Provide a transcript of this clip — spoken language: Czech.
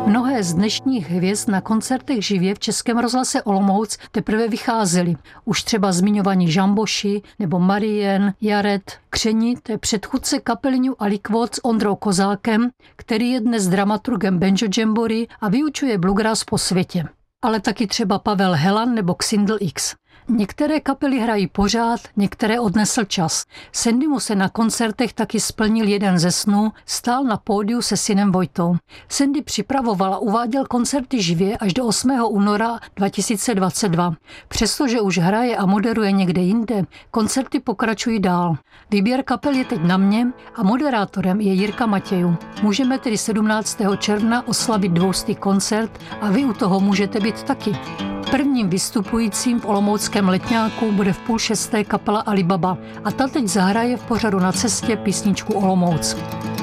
Mnohé z dnešních hvězd na koncertech živě v Českém rozhlase Olomouc teprve vycházely. Už třeba zmiňovaní Žamboši nebo Marien, Jared, Křeni, to je předchůdce kapely New Aliquot s Ondrou Kozákem, který je dnes dramaturgem Banjo Jamboree a vyučuje bluegrass po světě. Ale taky třeba Pavel Helan nebo Xindl X. Některé kapely hrají pořád, některé odnesl čas. Sandymu se na koncertech taky splnil jeden ze snů, stál na pódiu se synem Vojtou. Sandy připravoval a uváděl koncerty živě až do 8. února 2022. Přestože už hraje a moderuje někde jinde, koncerty pokračují dál. Výběr kapel je teď na mě a moderátorem je Jirka Matějů. Můžeme tedy 17. června oslavit 200. koncert a vy u toho můžete být taky. Prvním vystupujícím v olomouckém Letňáku bude v 5:30 kapela Alibaba a ta teď zahraje v pořadu Na cestě písničku Olomouc.